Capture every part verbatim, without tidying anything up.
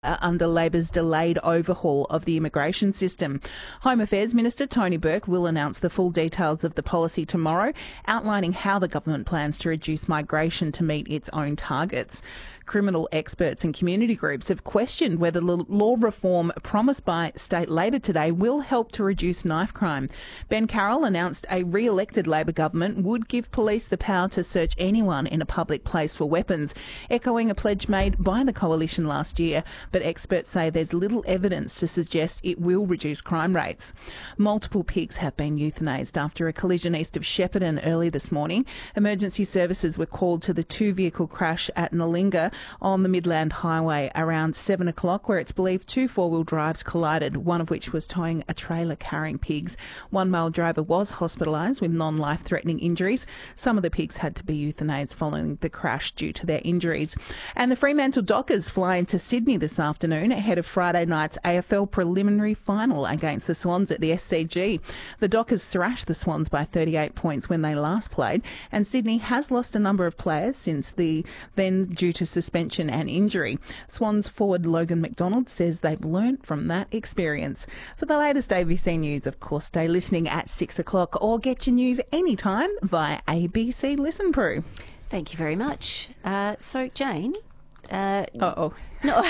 uh, under Labor's delayed overhaul of the immigration system. Home Affairs Minister Tony Burke will announce the full details of the policy tomorrow, outlining how the government plans to reduce migration to meet its own targets. Criminal experts and community groups have questioned whether the law reform promised by state Labor today will help to reduce knife crime. Ben Carroll announced a re-elected Labor government would give police the power to search anyone in a public place for weapons, echoing a pledge made by the coalition last year. But experts say there's little evidence to suggest it will reduce crime rates. Multiple pigs have been euthanased after a collision east of Shepparton early this morning. Emergency services were called to the two-vehicle crash at Nalinga on the Midland Highway around seven o'clock, where it's believed two four-wheel drives collided, one of which was towing a trailer carrying pigs. One male driver was hospitalised with non-life-threatening injuries. Some of the pigs had to be euthanased following the crash due to their injuries. And the Fremantle Dockers fly into Sydney this afternoon ahead of Friday night's A F L preliminary final against the Swans at the S C G. The Dockers thrashed the Swans by thirty-eight points when they last played, and Sydney has lost a number of players since the then due to suspension and injury. Swans forward Logan McDonald says they've learnt from that experience. For the latest A B C News, of course, stay listening at six o'clock or get your news anytime via A B C Listen Pro. Thank you very much. Uh, so, Jane... Uh, Uh-oh. No,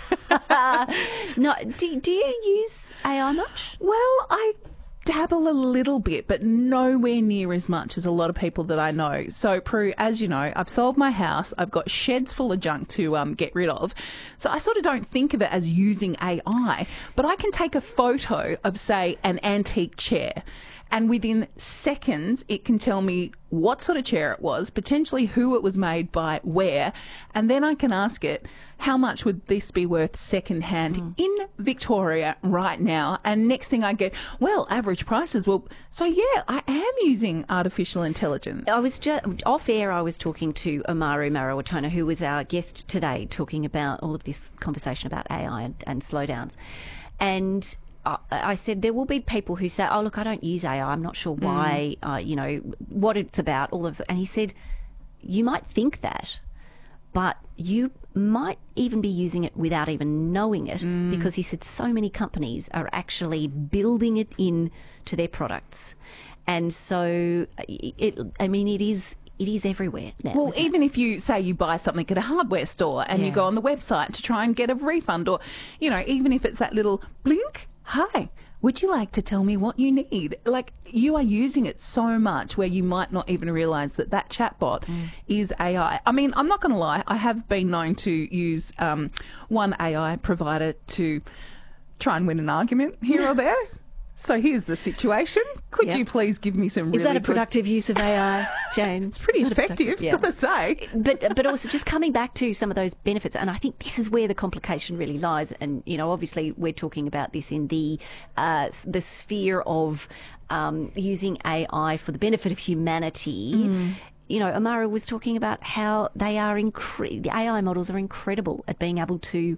no. Do, do you use A I much? Well, I dabble a little bit, but nowhere near as much as a lot of people that I know. So, Prue, as you know, I've sold my house. I've got sheds full of junk to um, get rid of. So I sort of don't think of it as using A I, but I can take a photo of, say, an antique chair, and within seconds, it can tell me what sort of chair it was, potentially who it was made by, where, and then I can ask it, how much would this be worth second-hand mm. in Victoria right now? And next thing I get, well, average prices. Well, so yeah, I am using artificial intelligence. I was just off air. I was talking to Amaru Marawatona, who was our guest today, talking about all of this conversation about A I and, and slowdowns, and I said there will be people who say, oh, look, I don't use A I. I'm not sure why, mm. uh, you know, what it's about, all of this. And he said, you might think that, but you might even be using it without even knowing it, mm. because he said so many companies are actually building it in to their products. And so, it, I mean, it is... It is everywhere now. Well, even if you say you buy something at a hardware store and yeah. you go on the website to try and get a refund, or, you know, even if it's that little blink, hi, would you like to tell me what you need? Like, you are using it so much where you might not even realise that that chatbot mm. is A I. I mean, I'm not going to lie, I have been known to use um, one A I provider to try and win an argument here or there. So here's the situation. Could yep. you please give me some really Is that a good... productive use of A I, Jane? It's pretty it's effective, yeah. gotta say. But but also just coming back to some of those benefits, and I think this is where the complication really lies. And, you know, obviously we're talking about this in the uh, the sphere of um, using A I for the benefit of humanity. Mm. You know, Amara was talking about how they are incre- the A I models are incredible at being able to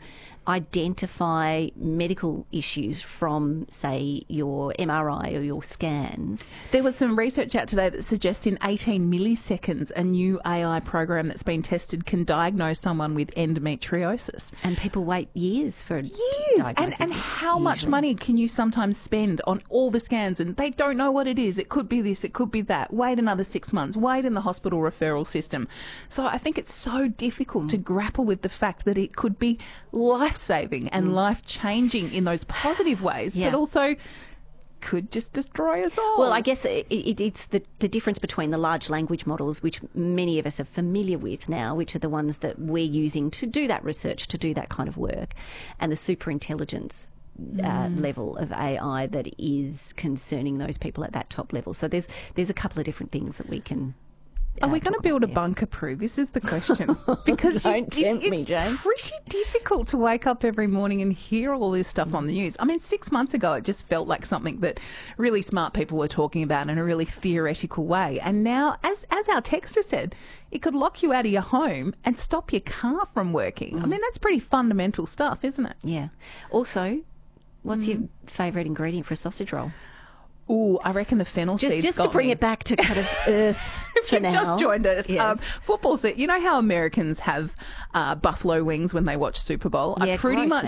identify medical issues from, say, your M R I or your scans. There was some research out today that suggests in eighteen milliseconds a new A I program that's been tested can diagnose someone with endometriosis. And people wait years for years. diagnosis. And, and how usually. much money can you sometimes spend on all the scans, and they don't know what it is. It could be this, it could be that. Wait another six months. Wait in the hospital referral system. So I think it's so difficult mm. to grapple with the fact that it could be life-saving and mm. life-changing in those positive ways, yeah. but also could just destroy us all. Well, I guess it, it, it's the, the difference between the large language models, which many of us are familiar with now, which are the ones that we're using to do that research, to do that kind of work, and the super intelligence Uh, mm. level of A I that is concerning those people at that top level. So there's there's a couple of different things that we can. Uh, Are we going to build a bunker, Prue? This is the question. Because Don't you, tempt it, me, it's Jane. pretty difficult to wake up every morning and hear all this stuff mm. on the news. I mean, six months ago, it just felt like something that really smart people were talking about in a really theoretical way. And now, as as our texter said, it could lock you out of your home and stop your car from working. Mm. I mean, that's pretty fundamental stuff, isn't it? Yeah. Also, what's mm. your favourite ingredient for a sausage roll? Ooh, I reckon the fennel just, seeds Just got to bring me. it back to kind of earth if for you've now. just joined us, yes. um, football set. You know how Americans have uh, buffalo wings when they watch Super Bowl? Yeah, I pretty much